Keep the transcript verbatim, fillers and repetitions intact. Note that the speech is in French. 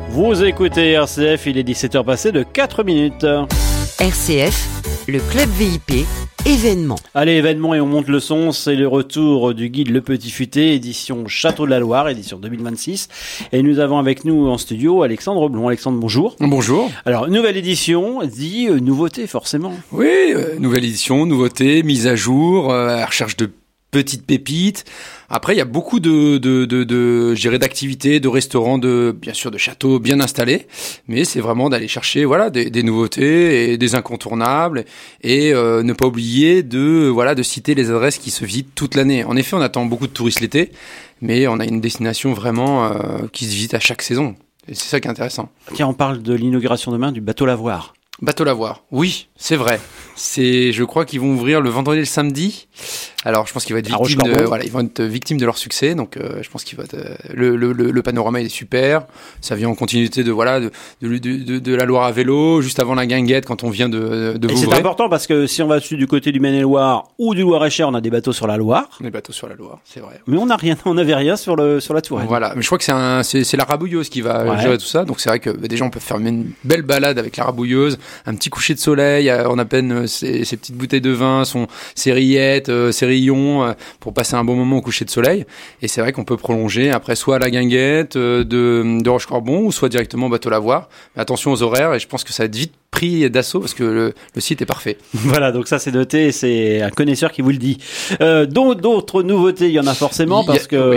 Vous écoutez R C F, il est dix-sept heures passées de quatre minutes. R C F, le club V I P, événement. Allez, événement et on monte le son, c'est le retour du guide Le Petit Futé, édition Château de la Loire, édition deux mille vingt-six. Et nous avons avec nous en studio Alexandre Blond. Alexandre, bonjour. Bonjour. Alors, nouvelle édition, dit euh, nouveauté forcément. Oui, euh, nouvelle édition, nouveauté, mise à jour, euh, à la recherche de petites pépites. Après, il y a beaucoup de, de, de, de, je dirais, d'activités, de restaurants, de, bien sûr, de châteaux bien installés. Mais c'est vraiment d'aller chercher, voilà, des, des nouveautés et des incontournables. Et euh, ne pas oublier de, voilà, de citer les adresses qui se visitent toute l'année. En effet, on attend beaucoup de touristes l'été, mais on a une destination vraiment euh, qui se visite à chaque saison. Et c'est ça qui est intéressant. Tiens, on parle de l'inauguration demain du bateau Lavoir. Bateau Lavoir, oui, c'est vrai. C'est, je crois qu'ils vont ouvrir le vendredi et le samedi. Alors, je pense qu'ils vont être victimes de, voilà, ils vont être victimes de leur succès. Donc, euh, je pense qu'il va être, euh, le, le, le, le panorama il est super. Ça vient en continuité de, voilà, de, de, de, de la Loire à vélo, juste avant la Guinguette, quand on vient de, de Et Vouvray. c'est important parce que si on va dessus du côté du Maine-et-Loire ou du Loir-et-Cher, on a des bateaux sur la Loire. Des bateaux sur la Loire, c'est vrai. Mais on n'a rien, on n'avait rien sur le, sur la Touraine. Voilà. Mais je crois que c'est un, c'est, c'est la rabouilleuse qui va ouais. gérer tout ça. Donc, c'est vrai que, bah, déjà, on peut faire une belle balade avec la rabouilleuse, un petit coucher de soleil, on a peine ses, ses petites bouteilles de vin, son, ses rillettes, euh, ses rayons, euh, pour passer un bon moment au coucher de soleil. Et c'est vrai qu'on peut prolonger après soit à la Guinguette euh, de, de Rochecorbon ou soit directement au bateau Lavoir. Mais attention aux horaires et je pense que ça va être vite pris d'assaut parce que le, le site est parfait. Voilà, donc ça c'est noté, c'est un connaisseur qui vous le dit. Euh, donc d'autres nouveautés, il y en a forcément parce que